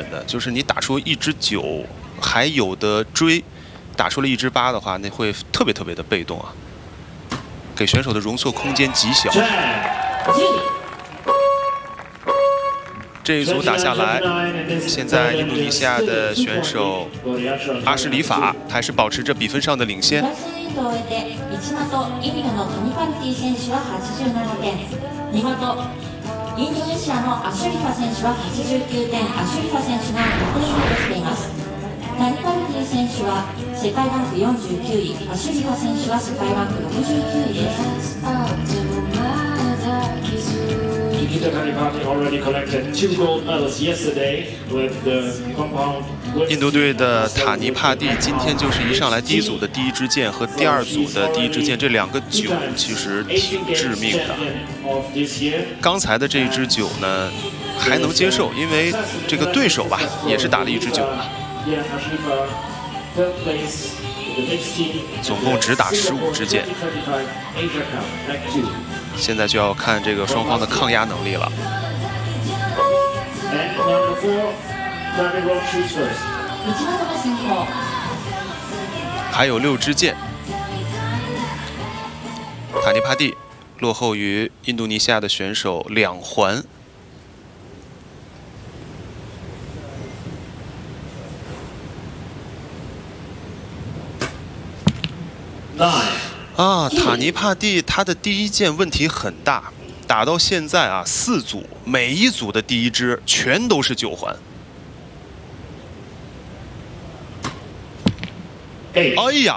的，就是你打出一支9，还有的追，打出了一支8的话，那会特别的被动啊，给选手的容错空间极小。这一组打下来，现在印度尼西亚的选手阿什里法还是保持着比分上的领先。 インドネシアのアシュリファ選手は89点、アシュリファ選手が6点リードしています。タニパルティ選手は世界ランク49位、アシュリファ選手は世界ランク69位です。 Nikita Tanipati already collected 2 gold medals yesterday with the compound. 印度队的塔尼帕蒂今天就是一上来第一组的第一支箭和第二组的第一支箭，这2个9其实挺致命的。刚才的这一支9呢还能接受，因为这个对手吧也是打了一支9嘛，总共只打15支箭。现在就要看这个双方的抗压能力了。 还有6支箭，塔尼帕蒂落后于印度尼西亚的选手2环。啊，塔尼帕蒂他的第一箭问题很大，打到现在啊4组，每一组的第一支全都是9环。 哎呀！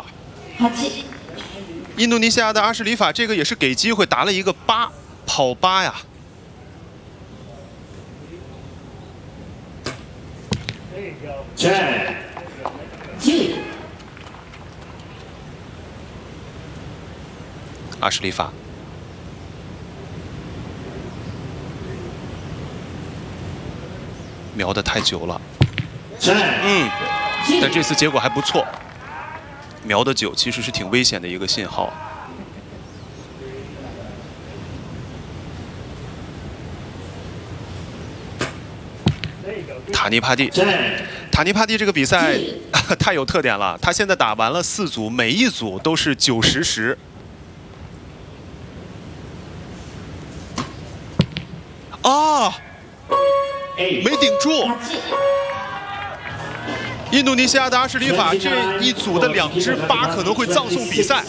印度尼西亚的阿什里法这个也是给机会，打了一个8，跑8呀。阿什里法，瞄得太久了。但这次结果还不错。 瞄的9其实是挺危险的一个信号。塔尼帕蒂，这个比赛太有特点了。他现在打完了4组，每一组都是90、10。啊，没顶住。 印度尼西亚的阿什里法这一组的2支8可能会葬送比赛。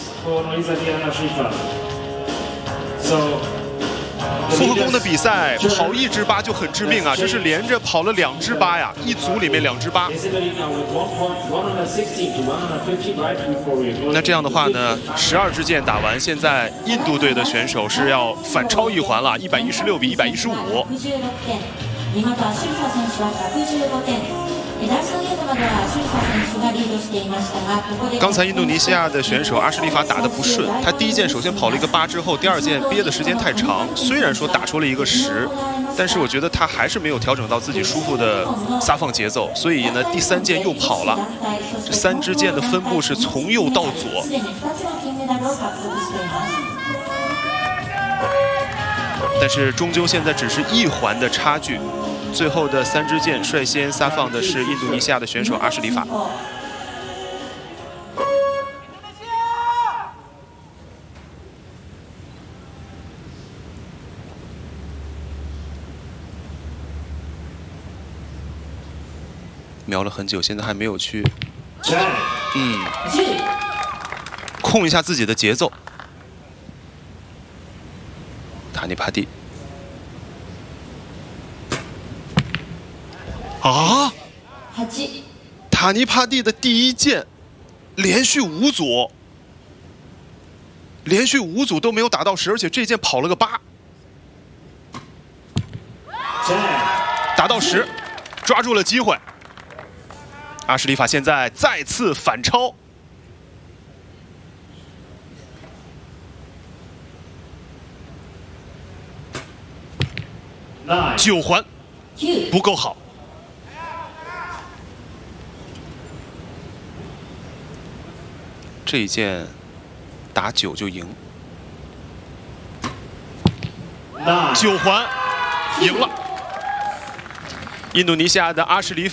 复合弓的比赛跑1支8就很致命啊，这是连着跑了2支8呀，一组里面2支8。那这样的话呢，12支箭打完，现在印度队的选手是要反超1环了，116比115。 刚才印度尼西亚的选手阿什里法打得不顺，他第一箭首先跑了一个8之后，第二箭憋的时间太长，虽然说打出了一个10，但是我觉得他还是没有调整到自己舒服的撒放节奏，所以呢第3箭又跑了。这3支箭的分布是从右到左。但是终究现在只是1环的差距。 最后的3支箭率先撒放的是印度尼西亚的选手阿什里法。瞄了很久，现在还没有去，控一下自己的节奏。塔尼帕蒂。 啊！塔尼帕蒂的第一箭，连续5组，都没有打到10，而且这一箭跑了个8，打到10，抓住了机会。阿什里法现在再次反超。9环不够好。 这一箭打9就赢，9环赢了。印度尼西亚的阿什里法。